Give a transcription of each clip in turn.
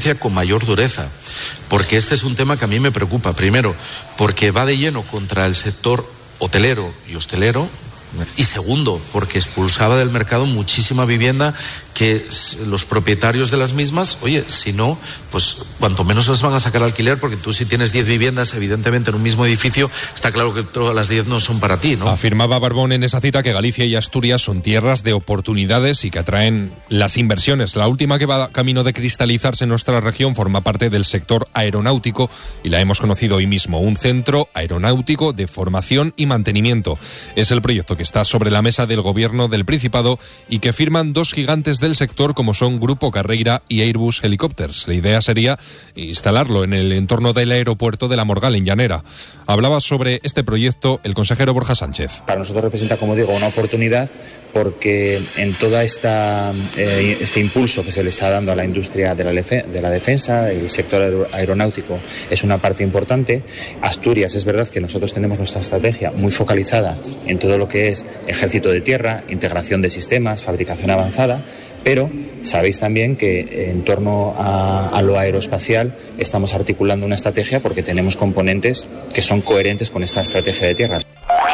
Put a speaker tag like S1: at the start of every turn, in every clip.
S1: competencia con mayor dureza, porque este es un tema que a mí me preocupa. Primero, porque va de lleno contra el sector hotelero y hostelero. Y segundo, porque expulsaba del mercado muchísima vivienda que los propietarios de las mismas, oye, si no, pues cuanto menos las van a sacar al alquiler, porque tú si tienes 10 viviendas, evidentemente en un mismo edificio, está claro que todas las 10 no son para ti, ¿no?
S2: Afirmaba Barbón en esa cita que Galicia y Asturias son tierras de oportunidades y que atraen las inversiones. La última que va camino de cristalizarse en nuestra región forma parte del sector aeronáutico y la hemos conocido hoy mismo, un centro aeronáutico de formación y mantenimiento. Es el proyecto que está sobre la mesa del gobierno del Principado y que firman dos gigantes del sector como son Grupo Carreira y Airbus Helicopters. La idea sería instalarlo en el entorno del aeropuerto de La Morgal, en Llanera. Hablaba sobre este proyecto el consejero Borja Sánchez.
S3: Para nosotros representa, como digo, una oportunidad porque en toda este impulso que se le está dando a la industria de la defensa, el sector aeronáutico es una parte importante. Asturias, es verdad que nosotros tenemos nuestra estrategia muy focalizada en todo lo que es ejército de tierra, integración de sistemas, fabricación avanzada, pero sabéis también que en torno a lo aeroespacial estamos articulando una estrategia porque tenemos componentes que son coherentes con esta estrategia de tierra.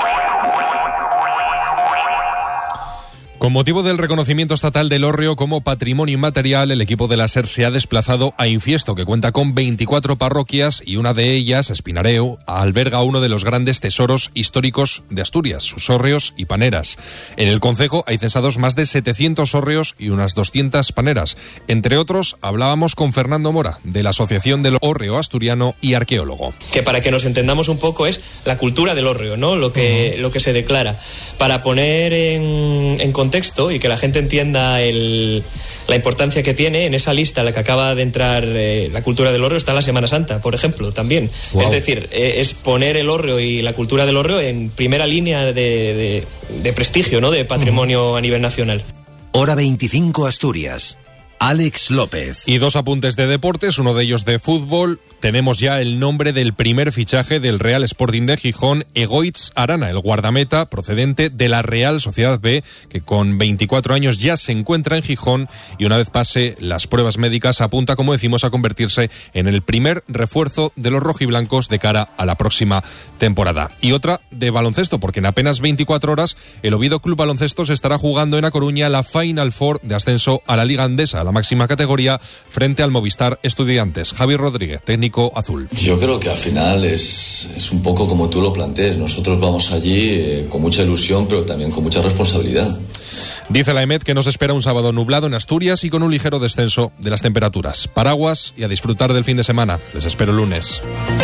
S2: Con motivo del reconocimiento estatal del hórreo como patrimonio inmaterial, el equipo de la SER se ha desplazado a Infiesto, que cuenta con 24 parroquias y una de ellas, Espinareu, alberga uno de los grandes tesoros históricos de Asturias, sus hórreos y paneras. En el concejo hay censados más de 700 hórreos y unas 200 paneras. Entre otros, hablábamos con Fernando Mora, de la Asociación del Hórreo Asturiano y arqueólogo.
S4: Que para que nos entendamos un poco es la cultura del hórreo, ¿no? Lo que se declara. Para poner en contexto y que la gente entienda la importancia que tiene, en esa lista a la que acaba de entrar la cultura del hórreo está la Semana Santa, por ejemplo, también. Wow. Es decir, es poner el hórreo y la cultura del hórreo en primera línea de prestigio, ¿no? De patrimonio a nivel nacional.
S5: Hora 25 Asturias. Alex López.
S2: Y dos apuntes de deportes, uno de ellos de fútbol. Tenemos ya el nombre del primer fichaje del Real Sporting de Gijón, Egoitz Arana, el guardameta procedente de la Real Sociedad B, que con 24 años ya se encuentra en Gijón y una vez pase las pruebas médicas apunta, como decimos, a convertirse en el primer refuerzo de los rojiblancos de cara a la próxima temporada. Y otra de baloncesto, porque en apenas 24 horas el Oviedo Club Baloncesto se estará jugando en A Coruña la Final Four de ascenso a la Liga Andesa, la máxima categoría, frente al Movistar Estudiantes. Javier Rodríguez, técnico azul.
S6: Yo creo que al final es un poco como tú lo plantees. Nosotros vamos allí con mucha ilusión, pero también con mucha responsabilidad.
S2: Dice la EMET que nos espera un sábado nublado en Asturias y con un ligero descenso de las temperaturas. Paraguas y a disfrutar del fin de semana. Les espero el lunes.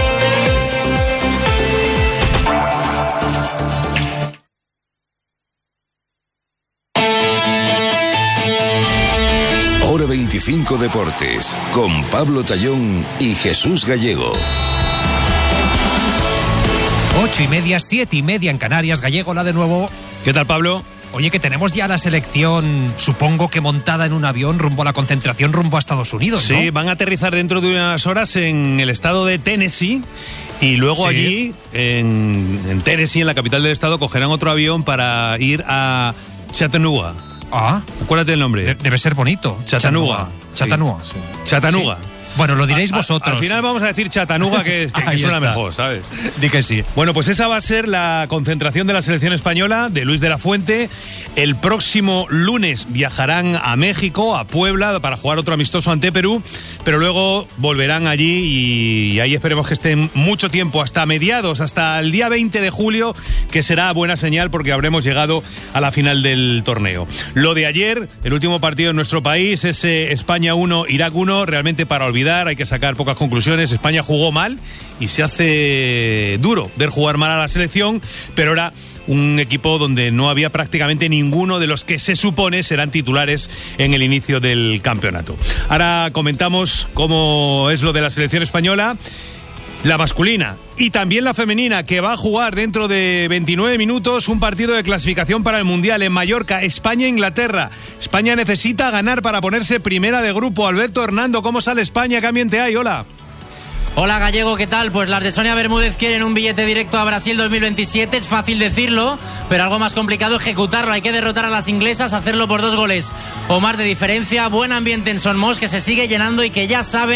S5: Hora 25 Deportes, con Pablo Tallón y Jesús Gallego.
S7: 8:30, 7:30 en Canarias. Gallego, la de nuevo.
S8: ¿Qué tal, Pablo?
S7: Oye, que tenemos ya la selección, supongo que montada en un avión rumbo a la concentración, rumbo a Estados Unidos, ¿no?
S8: Sí, van a aterrizar dentro de unas horas en el estado de Tennessee y luego allí, en Tennessee, en la capital del estado, cogerán otro avión para ir a Chattanooga.
S7: Ah,
S8: acuérdate el nombre.
S7: Debe ser bonito.
S8: Chattanooga.
S7: Chattanooga.
S8: Sí. Chattanooga.
S7: Sí. Bueno, lo diréis vosotros.
S8: Al final vamos a decir Chattanooga, que suena mejor, ¿sabes?
S7: Di que sí.
S8: Bueno, pues esa va a ser la concentración de la selección española de Luis de la Fuente. El próximo lunes viajarán a México, a Puebla, para jugar otro amistoso ante Perú, pero luego volverán allí y ahí esperemos que estén mucho tiempo, hasta mediados, hasta el día 20 de julio, que será buena señal porque habremos llegado a la final del torneo. Lo de ayer, el último partido en nuestro país, ese España 1, Irak 1, realmente para olvidar. Hay que sacar pocas conclusiones. España jugó mal y se hace duro ver jugar mal a la selección, pero era un equipo donde no había prácticamente ninguno de los que se supone serán titulares en el inicio del campeonato. Ahora comentamos cómo es lo de la selección española, la masculina y también la femenina, que va a jugar dentro de 29 minutos un partido de clasificación para el Mundial en Mallorca, España-Inglaterra. España necesita ganar para ponerse primera de grupo. Alberto Hernando, ¿cómo sale España? ¿Qué ambiente hay? Hola.
S9: Hola, Gallego, ¿qué tal? Pues las de Sonia Bermúdez quieren un billete directo a Brasil 2027. Es fácil decirlo, pero algo más complicado ejecutarlo. Hay que derrotar a las inglesas, hacerlo por 2 goles o más de diferencia. Buen ambiente en Son Mos, que se sigue llenando y que ya saben